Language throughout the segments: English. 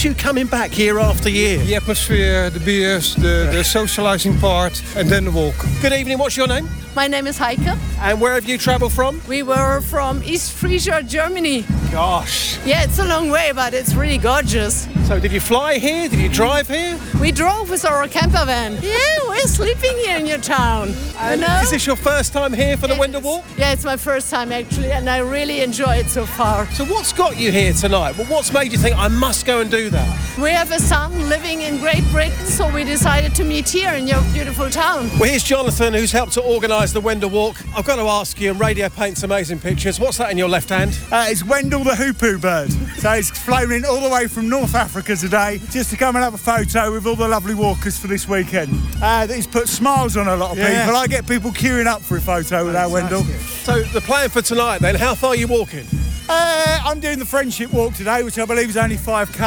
You coming back year after year? The atmosphere, the beers, the socialising part, and then the walk. Good evening, what's your name? My name is Heike. And where have you travelled from? We were from East Frisia, Germany. Gosh. Yeah, it's a long way, but it's really gorgeous. So did you fly here? Did you drive here? We drove with our camper van. Yeah, we're sleeping here in your town. Is this your first time here for the Wendell Walk? Yeah, it's my first time actually, and I really enjoy it so far. So what's got you here tonight? Well, what's made you think I must go and do that? We have a son living in Great Britain, so we decided to meet here in your beautiful town. Well, here's Jonathan, who's helped to organise the Wendell Walk. I've got to ask you, and Radio paints amazing pictures. What's that in your left hand? It's Wendell the Hoopoe bird. So he's flown in all the way from North Africa today just to come and have a photo with all the lovely walkers for this weekend. He's put smiles on a lot of people. I get people queuing up for a photo with our Wendell. So the plan for tonight then, how far are you walking? I'm doing the Friendship Walk today, which I believe is only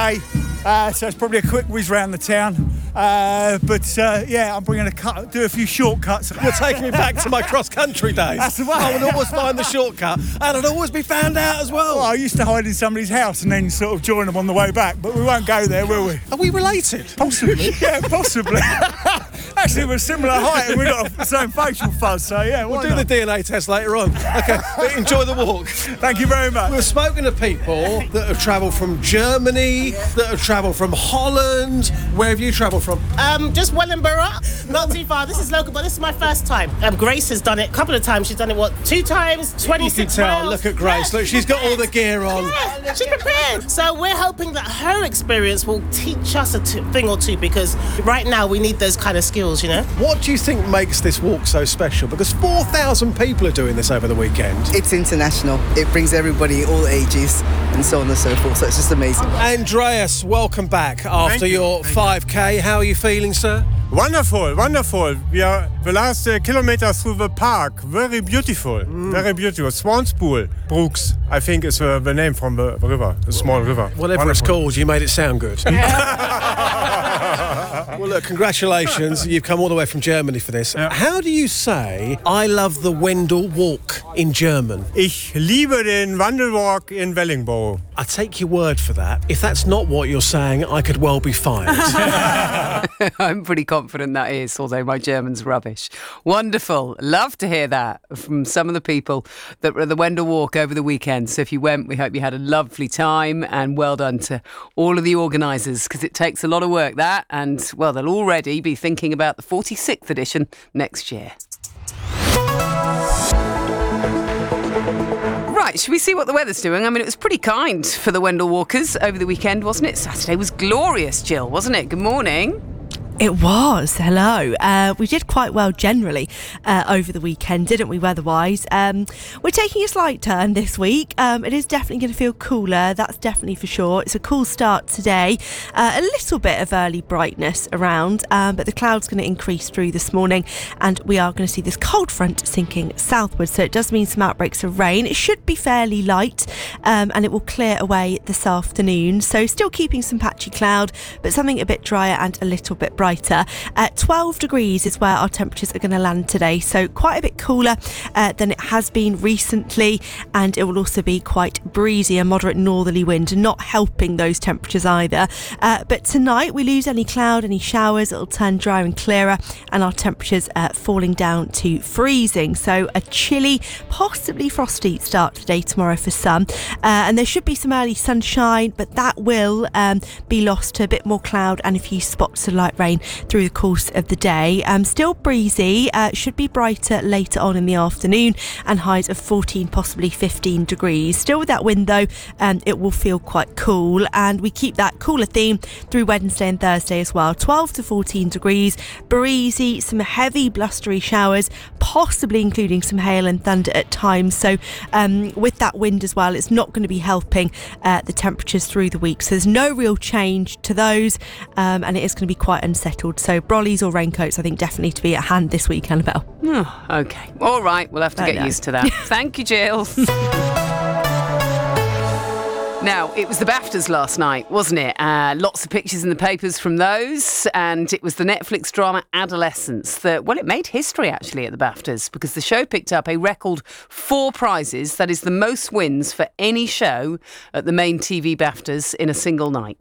5k. So it's probably a quick whiz round the town. I'm bringing do a few shortcuts. You're taking me back to my cross-country days. That's the way. I would always find the shortcut, and I'd always be found out as well. I used to hide in somebody's house and then sort of join them on the way back, but we won't go there, will we? Are we related? Possibly. Yeah, possibly. Actually, we're similar height and we've got the same facial fuzz, so yeah, we'll do the DNA test later on. Okay, enjoy the walk. Thank you very much. We've spoken to people that have travelled from Germany, that have travelled from Holland. Where have you travelled from? Just Wellingborough, not too far. This is local, but this is my first time. Grace has done it a couple of times. She's done it, 2 times, 26 You can tell, miles. look at Grace. Yeah, look, she's got all the gear on. Yeah, she's prepared. So we're hoping that her experience will teach us a thing or two, because right now we need those kind of skills, you know? What do you think makes this walk so special? Because 4,000 people are doing this over the weekend. It's international. It brings everybody, all ages, and so on and so forth. So it's just amazing. Andreas, welcome back after your 5K. How are you feeling, sir? Wonderful, wonderful. We are the last kilometers through the park. Very beautiful, very beautiful. Swanspool, Brooks, I think is the name from the river, the small river. Whatever it's called, you made it sound good. Well, look, congratulations. You've come all the way from Germany for this. Yeah. How do you say, I love the Wendell Walk in German? Ich liebe den Wandelwalk in Wellingborough. I take your word for that. If that's not what you're saying, I could well be fired. I'm pretty confident that is, although my German's rubbish. Wonderful. Love to hear that from some of the people that were at the Wendell Walk over the weekend. So if you went, we hope you had a lovely time, and well done to all of the organisers, because it takes a lot of work, that, and, well, they'll already be thinking about the 46th edition next year. Right, should we see what the weather's doing? I mean, it was pretty kind for the Wendell Walkers over the weekend, wasn't it? Saturday was glorious, Jill, wasn't it? Good morning. It was. Hello. We did quite well generally over the weekend, didn't we, weather-wise? We're taking a slight turn this week. It is definitely going to feel cooler, that's definitely for sure. It's a cool start today. A little bit of early brightness around, but the cloud's going to increase through this morning, and we are going to see this cold front sinking southwards, so it does mean some outbreaks of rain. It should be fairly light, and it will clear away this afternoon, so still keeping some patchy cloud, but something a bit drier and a little bit brighter. 12 degrees is where our temperatures are going to land today, so quite a bit cooler than it has been recently, and it will also be quite breezy, a moderate northerly wind, not helping those temperatures either. But tonight we lose any cloud, any showers, it'll turn drier and clearer, and our temperatures falling down to freezing, so a chilly, possibly frosty start today, tomorrow for some, and there should be some early sunshine, but that will be lost to a bit more cloud and a few spots of light rain through the course of the day. Still breezy, should be brighter later on in the afternoon, and highs of 14, possibly 15 degrees. Still with that wind though, it will feel quite cool, and we keep that cooler theme through Wednesday and Thursday as well. 12 to 14 degrees, breezy, some heavy blustery showers, possibly including some hail and thunder at times. So with that wind as well, it's not going to be helping the temperatures through the week. So there's no real change to those, and it is going to be quite unsettled. So brollies or raincoats, I think, definitely to be at hand this week, Annabelle. Oh, OK. All right, we'll have to get used to that. Thank you, Jill. Now, it was the BAFTAs last night, wasn't it? Lots of pictures in the papers from those, and it was the Netflix drama Adolescence that, well, it made history actually at the BAFTAs, because the show picked up a record 4 prizes. That is the most wins for any show at the main TV BAFTAs in a single night.